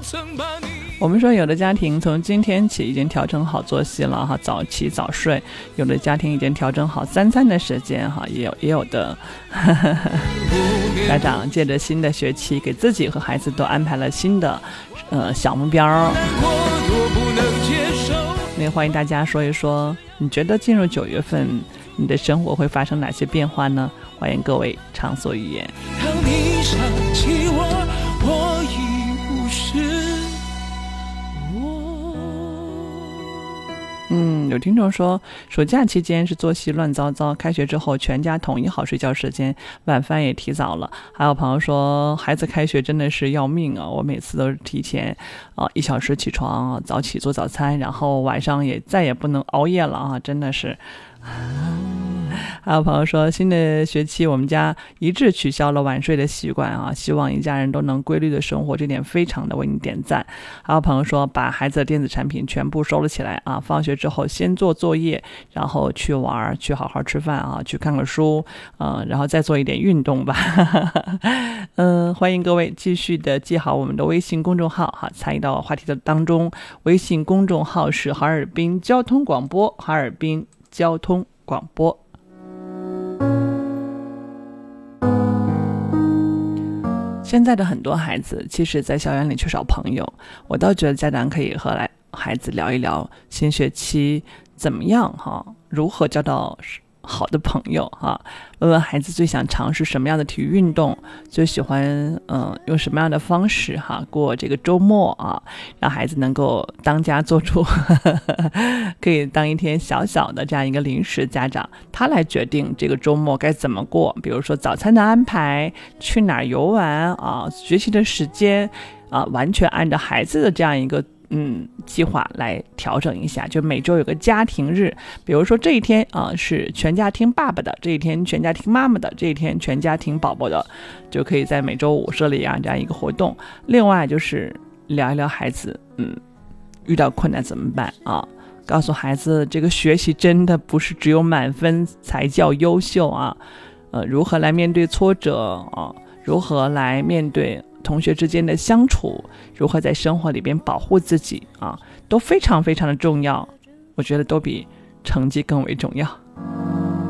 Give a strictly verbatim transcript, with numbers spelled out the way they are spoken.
我们说有的家庭从今天起已经调整好作息了哈，早起早睡，有的家庭已经调整好三餐的时间哈，也有也有的家长借着新的学期给自己和孩子都安排了新的呃小目标。那欢迎大家说一说，你觉得进入九月份你的生活会发生哪些变化呢？欢迎各位畅所欲言。当你想起我，我已不是嗯，有听众说暑假期间是作息乱糟糟，开学之后全家统一好睡觉时间，晚饭也提早了。还有朋友说孩子开学真的是要命啊，我每次都是提前啊一小时起床，早起做早餐，然后晚上也再也不能熬夜了啊，真的是还有朋友说新的学期我们家一致取消了晚睡的习惯啊，希望一家人都能规律的生活，这点非常的为你点赞。还有朋友说把孩子的电子产品全部收了起来啊，放学之后先做作业，然后去玩，去好好吃饭啊，去看个书，嗯、呃，然后再做一点运动吧。嗯，欢迎各位继续的记好我们的微信公众号哈，参与到话题的当中。微信公众号是哈尔滨交通广播，哈尔滨交通广播。现在的很多孩子其实在校园里缺少朋友，我倒觉得家长可以和来孩子聊一聊新学期怎么样哈，如何交到好的朋友哈，问问孩子最想尝试什么样的体育运动，最喜欢嗯用什么样的方式哈过这个周末啊，让孩子能够当家做主，可以当一天小小的这样一个临时家长，他来决定这个周末该怎么过，比如说早餐的安排，去哪儿游玩啊，学习的时间啊，完全按照孩子的这样一个嗯，计划来调整一下，就每周有个家庭日，比如说这一天啊、呃、是全家听爸爸的，这一天全家听妈妈的，这一天全家听宝宝的，就可以在每周五设立啊这样一个活动。另外就是聊一聊孩子，嗯，遇到困难怎么办啊？告诉孩子，这个学习真的不是只有满分才叫优秀啊，呃，如何来面对挫折啊？如何来面对同学之间的相处，如何在生活里边保护自己啊，都非常非常的重要，我觉得都比成绩更为重要。